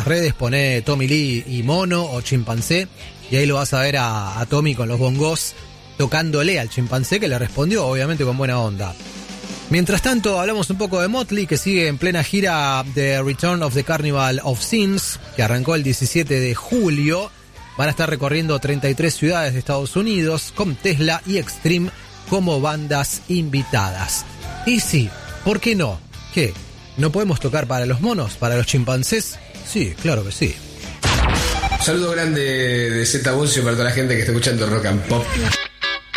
las redes, poné Tommy Lee y mono o chimpancé, y ahí lo vas a ver a Tommy con los bongos tocándole al chimpancé, que le respondió obviamente con buena onda. Mientras tanto, hablamos un poco de Motley, que sigue en plena gira de Return of the Carnival of Sins, que arrancó el 17 de julio. Van a estar recorriendo 33 ciudades de Estados Unidos con Tesla y Extreme como bandas invitadas. Y sí, ¿por qué no? ¿Qué? ¿No podemos tocar para los monos? ¿Para los chimpancés? Sí, claro que sí. Un saludo grande de Z Boncio para toda la gente que está escuchando Rock and Pop.